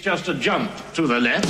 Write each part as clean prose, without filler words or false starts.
just a jump to the left.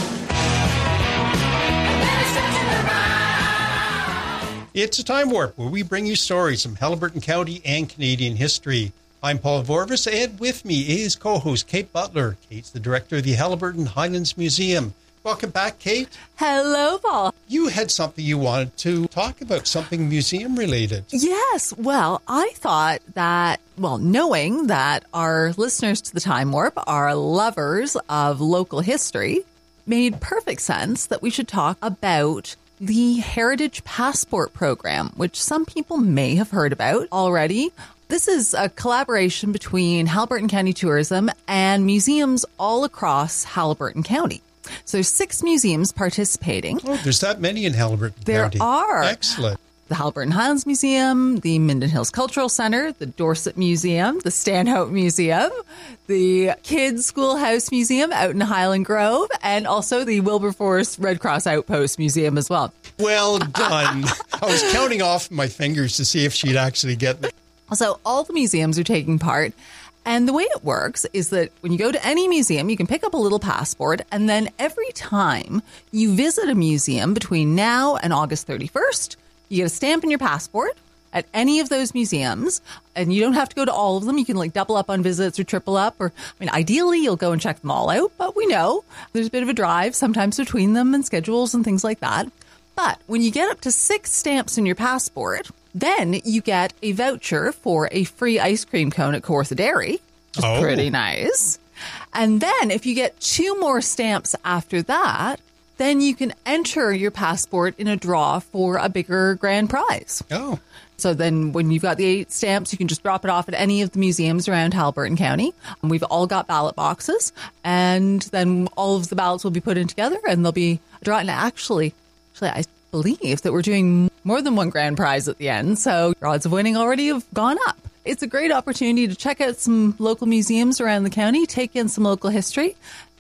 It's a Time Warp, where we bring you stories from Haliburton County and Canadian history. I'm Paul Vorvis, and with me is co-host Kate Butler. Kate's the director of the Haliburton Highlands Museum. Welcome back, Kate. Hello, Paul. You had something you wanted to talk about, something museum-related. Yes. Well, I thought that, knowing that our listeners to the Time Warp are lovers of local history, made perfect sense that we should talk about the Heritage Passport Program, which some people may have heard about already. This is a collaboration between Haliburton County Tourism and museums all across Haliburton County. So there's 6 museums participating. Oh, there's that many in Haliburton County. There are. Excellent. The Haliburton Highlands Museum, the Minden Hills Cultural Center, the Dorset Museum, the Stanhope Museum, the Kids Schoolhouse Museum out in Highland Grove, and also the Wilberforce Red Cross Outpost Museum as well. Well done. I was counting off my fingers to see if she'd actually get it. So all the museums are taking part. And the way it works is that when you go to any museum, you can pick up a little passport. And then every time you visit a museum between now and August 31st, you get a stamp in your passport at any of those museums. And you don't have to go to all of them. You can double up on visits or triple up. Or, ideally, you'll go and check them all out. But we know there's a bit of a drive sometimes between them and schedules and things like that. But when you get up to 6 stamps in your passport, then you get a voucher for a free ice cream cone at Kawartha Dairy, which is pretty nice. And then if you get 2 more stamps after that, then you can enter your passport in a draw for a bigger grand prize. Oh. So then when you've got the 8 stamps, you can just drop it off at any of the museums around Haliburton County. We've all got ballot boxes, and then all of the ballots will be put in together, and there'll be a draw. And actually, I believe that we're doing more than 1 grand prize at the end, so your odds of winning already have gone up. It's a great opportunity to check out some local museums around the county, take in some local history,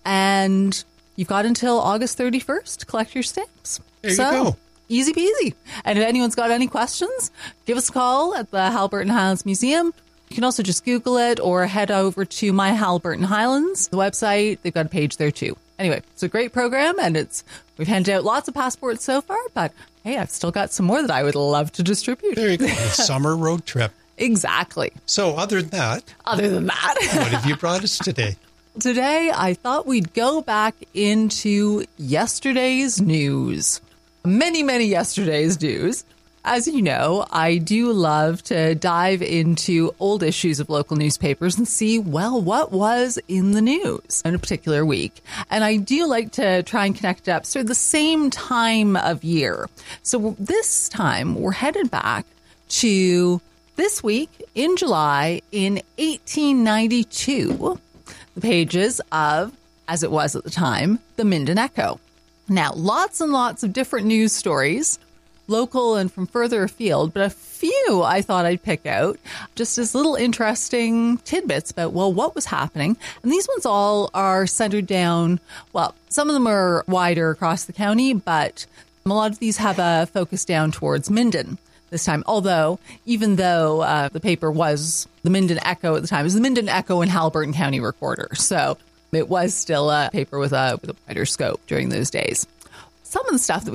and you've got until August 31st to collect your stamps. There you go. Easy peasy. And if anyone's got any questions, give us a call at the Haliburton Highlands Museum. You can also just Google it or head over to My Haliburton Highlands, the website. They've got a page there too. Anyway, it's a great program, and we've handed out lots of passports so far, but hey, I've still got some more that I would love to distribute. There you go. A summer road trip. Exactly. So other than that, what have you brought us today? Today, I thought we'd go back into yesterday's news. Many, many yesterday's news. As you know, I do love to dive into old issues of local newspapers and see, what was in the news in a particular week. And I do like to try and connect it up so the same time of year. So this time, we're headed back to this week in July in 1892, the pages of, as it was at the time, the Minden Echo. Now, lots and lots of different news stories, local and from further afield, but a few I thought I'd pick out just as little interesting tidbits about, what was happening. And these ones all are centered down, some of them are wider across the county, but a lot of these have a focus down towards Minden this time. Even though the paper was the Minden Echo at the time, it was the Minden Echo and Haliburton County Recorder. So it was still a paper with a wider scope during those days. Some of the stuff that